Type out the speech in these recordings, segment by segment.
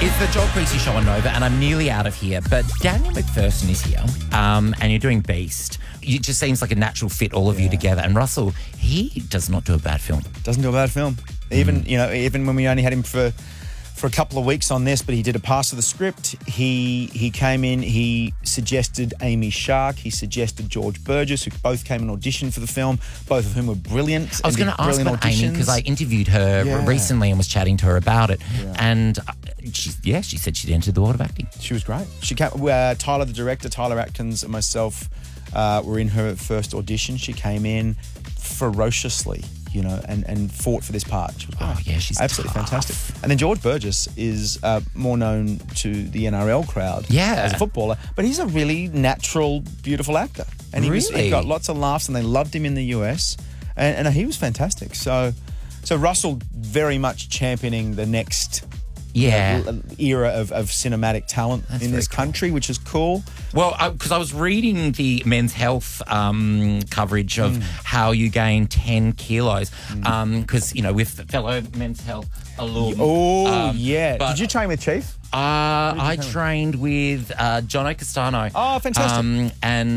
It's the Joel Creasy Show on Nova, and I'm nearly out of here, but Daniel McPherson is here, and you're doing Beast. It just seems like a natural fit, all of you together. And Russell, he does not do a bad film. Doesn't do a bad film. Even when we only had him for a couple of weeks on this, but he did a pass of the script. He came in, he suggested Amy Shark, he suggested George Burgess, who both came and auditioned for the film, both of whom were brilliant. I was going to ask about Amy because I interviewed her recently and was chatting to her about it. Yeah. And she said she'd entered the world of acting. She was great. She came, Tyler, the director, Tyler Atkins, and myself were in her first audition. She came in ferociously, and fought for this part. She was great. Oh, yeah, she's absolutely tough. fantastic. And then George Burgess is more known to the NRL crowd as a footballer, but he's a really natural, beautiful actor. And he got lots of laughs, and they loved him in the US, and he was fantastic. So Russell very much championing the next era of cinematic talent in this country, which is cool. Well, because I was reading the Men's Health coverage of how you gain 10 kilos, because, with fellow Men's Health alum. Did you train with Chief? I trained with Jono Castano. Oh, fantastic.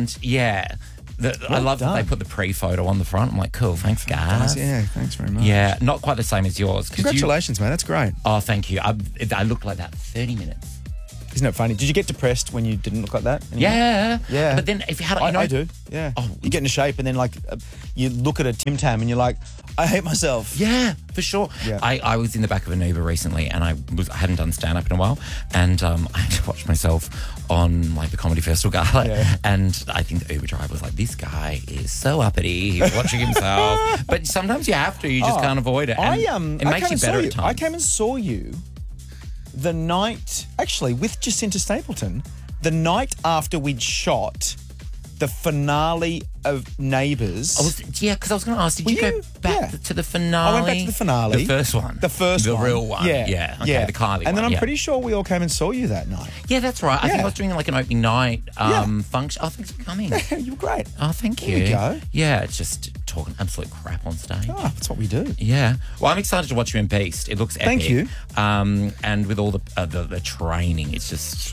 I love that they put the pre-photo on the front. I'm like, cool, thanks, guys. Yeah, thanks very much. Yeah, not quite the same as yours. Congratulations, man. That's great. Oh, thank you. I looked like that 30 minutes. Isn't it funny? Did you get depressed when you didn't look like that anymore? Yeah. But then if you had... I do, yeah. Oh, you get into shape and then, you look at a Tim Tam and you're like, I hate myself. Yeah, for sure. Yeah. I was in the back of an Uber recently and I hadn't done stand-up in a while, and I had to watch myself on, the Comedy Festival Gala, and I think the Uber driver was like, this guy is so uppity, he's watching himself. But sometimes you have to, you just can't avoid it. And it makes you better at times. I came and saw you the night, actually, with Jacinta Stapleton, the night after we'd shot the finale of Neighbours. Because I was going to ask, did you go back to the finale? I went back to the finale. The first one. The real one. Yeah. Okay, the Kylie one. And then I'm pretty sure we all came and saw you that night. Yeah, that's right. I think I was doing an opening night function. Oh, thanks for coming. You were great. Oh, thank you. There you go. Yeah, it's just talking absolute crap on stage. Oh, that's what we do. Yeah. Well, I'm excited to watch you in Beast. It looks epic. Thank you. And with all the training, it's just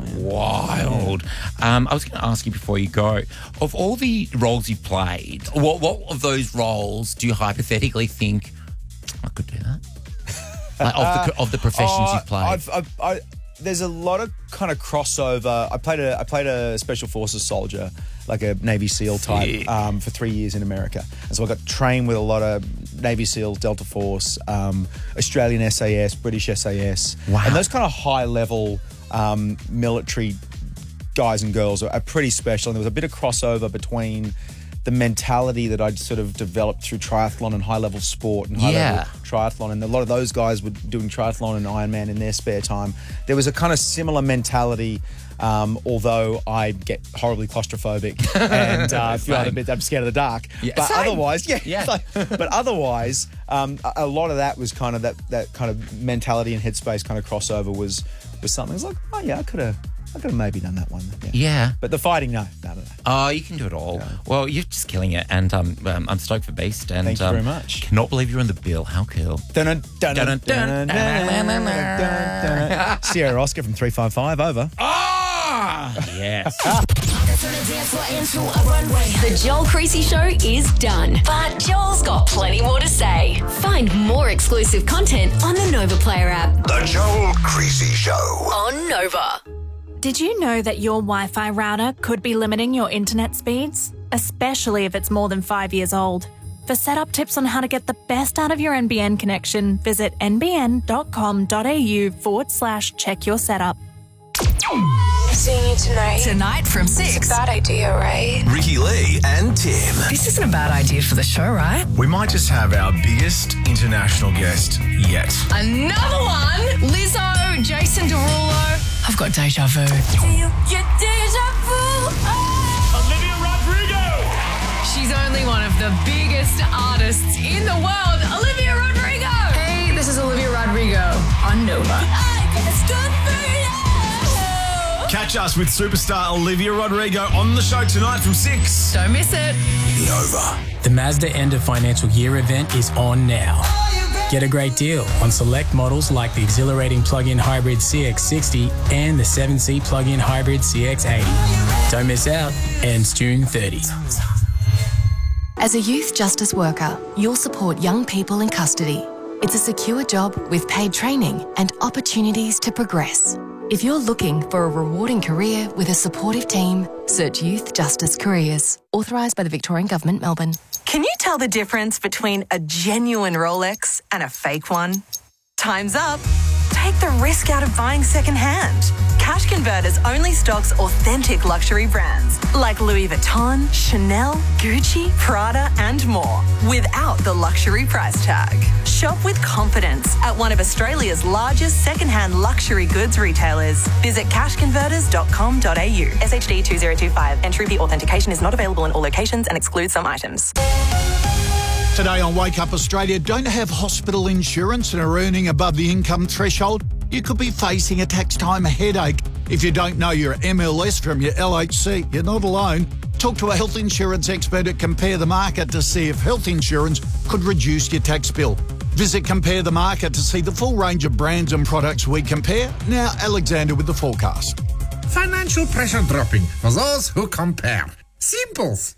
wild. I was going to ask you before you go, of all the roles you've played, what of those roles do you hypothetically think I could do that? Of the professions you've played, there's a lot of kind of crossover. I played a Special Forces soldier, like a Navy SEAL type, for 3 years in America, and so I got trained with a lot of Navy SEALs, Delta Force, Australian SAS, British SAS, and those kind of high level military guys and girls are pretty special. And there was a bit of crossover between the mentality that I'd sort of developed through triathlon and high-level sport and high-level triathlon, and a lot of those guys were doing triathlon and Ironman in their spare time. There was a kind of similar mentality, although I get horribly claustrophobic and a few other bits. I'm scared of the dark. Yeah. But otherwise, but otherwise, a lot of that was kind of that kind of mentality and headspace kind of crossover was something. I was like, oh yeah, I could have maybe done that one. Yeah. But the fighting, no. Oh, you can do it all. Yeah. Well, you're just killing it, and I'm stoked for Beast. And thank you very much. Cannot believe you're in the bill. How cool. Sierra Oscar from 355, over. Yes. The Joel Creasy Show is done, but Joel's got plenty more to say. Find more exclusive content on the Nova Player app. The Joel Creasy Show on Nova. Did you know that your Wi-Fi router could be limiting your internet speeds? Especially if it's more than 5 years old. For setup tips on how to get the best out of your NBN connection, visit nbn.com.au/check your setup. Seeing you tonight. Tonight from 6. It's a bad idea, right? Ricky Lee and Tim. This isn't a bad idea for the show, right? We might just have our biggest international guest yet. Another one? Lizzo, Jason Derulo. I've got deja vu. Deja vu. Olivia Rodrigo. She's only one of the biggest artists in the world. Olivia Rodrigo. Hey, this is Olivia Rodrigo on Nova. Catch us with superstar Olivia Rodrigo on the show tonight from 6. Don't miss it. Nova. The Mazda end of financial year event is on now. Get a great deal on select models like the exhilarating plug-in hybrid CX-60 and the 7-seat plug-in hybrid CX-80. Don't miss out. Ends June 30. As a youth justice worker, you'll support young people in custody. It's a secure job with paid training and opportunities to progress. If you're looking for a rewarding career with a supportive team, search Youth Justice Careers. Authorised by the Victorian Government, Melbourne. Can you tell the difference between a genuine Rolex and a fake one? Time's up. Take the risk out of buying second-hand. Cash Converters only stocks authentic luxury brands like Louis Vuitton, Chanel, Gucci, Prada and more without the luxury price tag. Shop with confidence at one of Australia's largest second-hand luxury goods retailers. Visit cashconverters.com.au. SHD 2025. Entry fee authentication is not available in all locations and excludes some items. Today on Wake Up Australia, don't have hospital insurance and are earning above the income threshold? You could be facing a tax time headache. If you don't know your MLS from your LHC, you're not alone. Talk to a health insurance expert at Compare the Market to see if health insurance could reduce your tax bill. Visit Compare the Market to see the full range of brands and products we compare. Now, Alexander with the forecast. Financial pressure dropping for those who compare. Simples.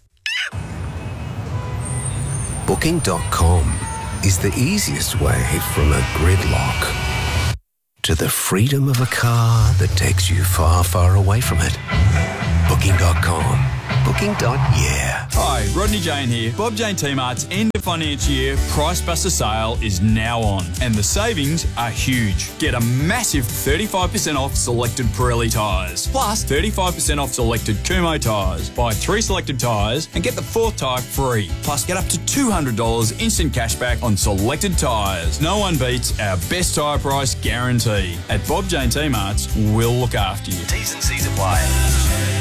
Booking.com is the easiest way from a gridlock to the freedom of a car that takes you far, far away from it. Booking.com. Booking.yeah. Hi, Rodney Jane here. Bob Jane T-Mart's end of financial year Price Buster sale is now on, and the savings are huge. Get a massive 35% off selected Pirelli tyres, plus 35% off selected Kumho tyres. Buy 3 selected tyres and get the 4th tyre free. Plus, get up to $200 instant cashback on selected tyres. No one beats our best tyre price guarantee. At Bob Jane T-Mart's, we'll look after you. T's and C's apply.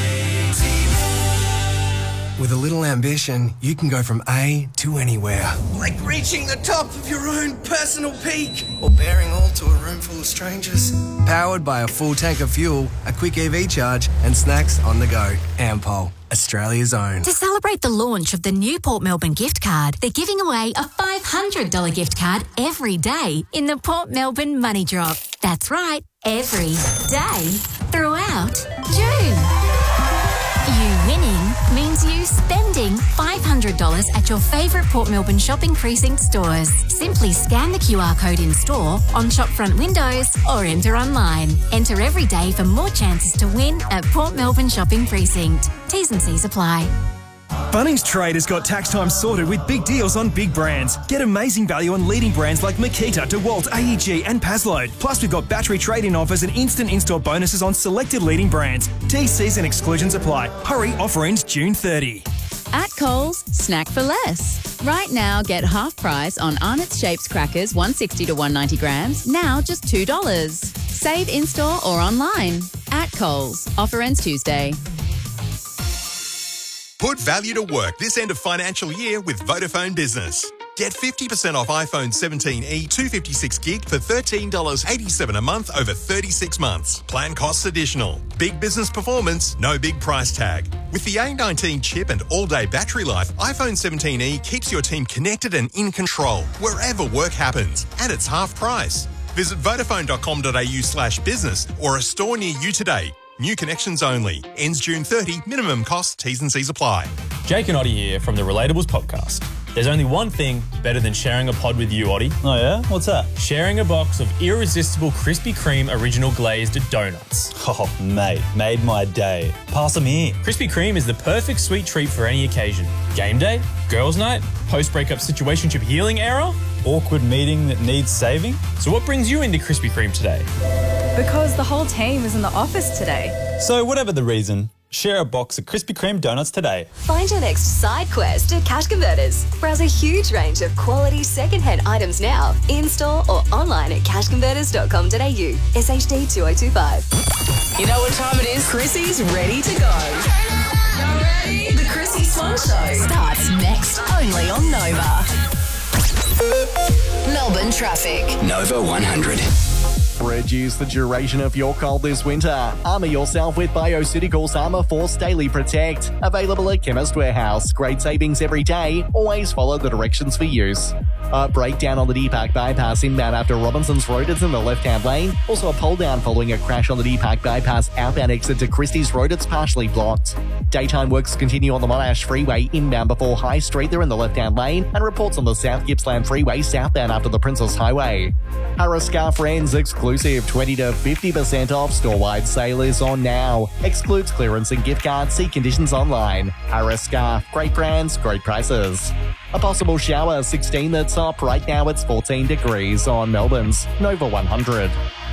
With a little ambition, you can go from A to anywhere. Like reaching the top of your own personal peak. Or bearing all to a room full of strangers. Powered by a full tank of fuel, a quick EV charge, and snacks on the go. Ampol, Australia's own. To celebrate the launch of the new Port Melbourne gift card, they're giving away a $500 gift card every day in the Port Melbourne Money Drop. That's right, every day throughout June. You winning means you spending $500 at your favourite Port Melbourne shopping precinct stores. Simply scan the QR code in store, on shop front windows, or enter online. Enter every day for more chances to win at Port Melbourne Shopping Precinct. T's and C's apply. Bunnings Trade has got tax time sorted with big deals on big brands. Get amazing value on leading brands like Makita, DeWalt, AEG and Pazload. Plus, we've got battery trade-in offers and instant in-store bonuses on selected leading brands. TCs and exclusions apply. Hurry, offer ends June 30. At Coles, snack for less. Right now, get half price on Arnott's Shapes crackers, 160 to 190 grams, now just $2. Save in-store or online. At Coles. Offer ends Tuesday. Put value to work this end of financial year with Vodafone Business. Get 50% off iPhone 17e 256 gig for $13.87 a month over 36 months. Plan costs additional. Big business performance, no big price tag. With the A19 chip and all-day battery life, iPhone 17e keeps your team connected and in control wherever work happens. And it's half price. Visit vodafone.com.au/business or a store near you today. New connections only. Ends June 30. Minimum cost. T's and C's apply. Jake and Oddie here from the Relatables podcast. There's only one thing better than sharing a pod with you, Oddie. Oh yeah? What's that? Sharing a box of irresistible Krispy Kreme original glazed donuts. Oh, mate. Made my day. Pass them here. Krispy Kreme is the perfect sweet treat for any occasion. Game day? Girls' night? Post-breakup situationship healing era? Awkward meeting that needs saving? So what brings you into Krispy Kreme today? Because the whole team is in the office today. So whatever the reason, share a box of Krispy Kreme donuts today. Find your next side quest at Cash Converters. Browse a huge range of quality second-hand items now, in-store or online at cashconverters.com.au. SHD 2025. You know what time it is? Chrissy's ready to go. Y'all ready? The Chrissy Swan Show Starts next, only on Nova. Melbourne traffic. Nova 100. Bridge reduce the duration of your cold this winter. Armour yourself with Bioceuticals Armour Force Daily Protect. Available at Chemist Warehouse. Great savings every day. Always follow the directions for use. A breakdown on the Deepak bypass inbound after Robinson's Road is in the left-hand lane. Also a pull down following a crash on the Deepak bypass outbound exit to Christie's Road. It's partially blocked. Daytime works continue on the Monash Freeway inbound before High Street. They're in the left-hand lane. And reports on the South Gippsland Freeway southbound after the Princess Highway. Harris Scarf Friends exclusive 20 to 50% off. Store-wide sale is on now. Excludes clearance and gift cards. See conditions online. Harris Scarf. Great brands, great prices. A possible shower, 16 the top. Right now it's 14 degrees on Melbourne's Nova 100.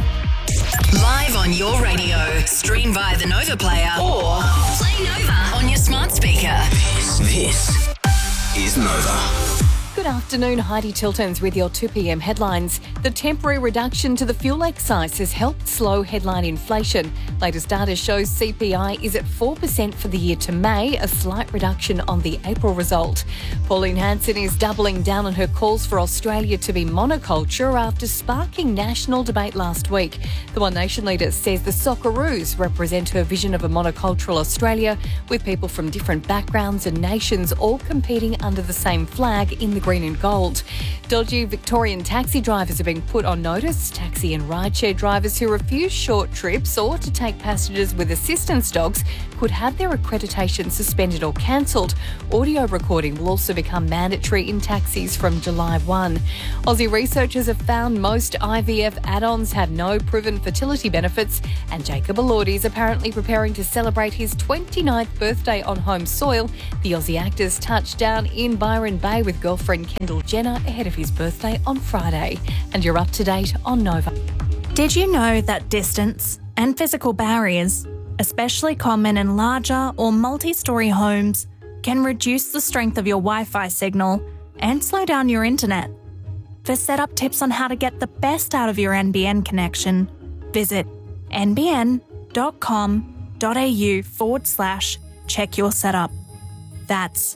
Live on your radio. Stream via the Nova player or play Nova on your smart speaker. This is Nova. Good afternoon, Heidi Tiltons with your 2 p.m. headlines. The temporary reduction to the fuel excise has helped slow headline inflation. Latest data shows CPI is at 4% for the year to May, a slight reduction on the April result. Pauline Hanson is doubling down on her calls for Australia to be monoculture after sparking national debate last week. The One Nation leader says the Socceroos represent her vision of a monocultural Australia with people from different backgrounds and nations all competing under the same flag in the green and gold. Dodgy Victorian taxi drivers are being put on notice. Taxi and rideshare drivers who refuse short trips or to take passengers with assistance dogs could have their accreditation suspended or cancelled. Audio recording will also become mandatory in taxis from July 1. Aussie researchers have found most IVF add-ons have no proven fertility benefits, and Jacob Elordi is apparently preparing to celebrate his 29th birthday on home soil. The Aussie actor's touched down in Byron Bay with girlfriend Kendall Jenner ahead of his birthday on Friday. And you're up to date on Nova. Did you know that distance and physical barriers, especially common in larger or multi-storey homes, can reduce the strength of your Wi-Fi signal and slow down your internet? For setup tips on how to get the best out of your NBN connection, visit nbn.com.au/check your setup. That's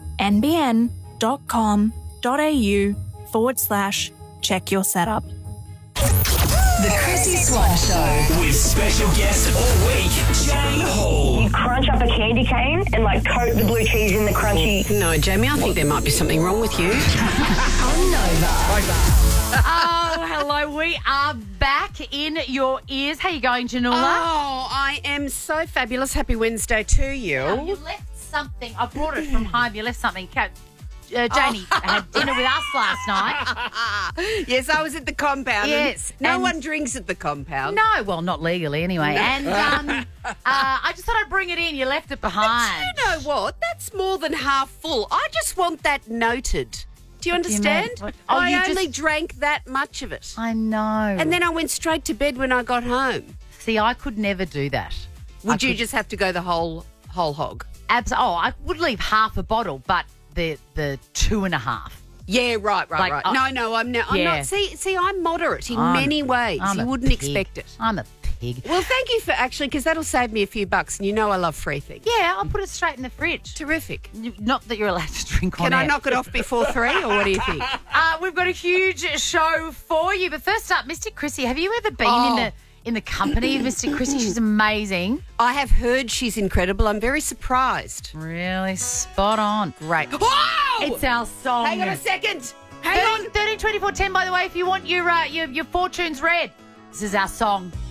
nbn.com.au/check your setup. The Chrissy Swan Show. With special guest all week, Jane Hall. You crunch up a candy cane and coat the blue cheese in the crunchy. No, Jamie, I think there might be something wrong with you. On Nova. Oh, hello. We are back in your ears. How you going, Janula? Oh, I am so fabulous. Happy Wednesday to you. Oh, you left something. I brought it from home. You left something. Janie had dinner with us last night. Yes, I was at the compound. Yes. No one drinks at the compound. No, well, not legally anyway. No. And I just thought I'd bring it in. You left it behind. But you know what? That's more than half full. I just want that noted. Do you understand? I only drank that much of it. I know. And then I went straight to bed when I got home. See, I could never do that. Would you just have to go the whole hog? I would leave half a bottle, but the 2.5. Yeah, right. No, I'm not. See, I'm moderate in many ways. You wouldn't expect it. I'm a pig. Well, thank you for actually, because that'll save me a few bucks, and you know I love free things. Yeah, I'll put it straight in the fridge. Terrific. Not that you're allowed to drink on Can I knock it off before 3, or what do you think? We've got a huge show for you, but first up, Mystic Chrissy, have you ever been in the company of Mystic Chrissy? She's amazing. I have heard she's incredible. I'm very surprised. Really spot on. Great. Whoa! It's our song. Hang on a second. Hang on. 13, 24, 10, by the way, if you want your fortunes read. This is our song.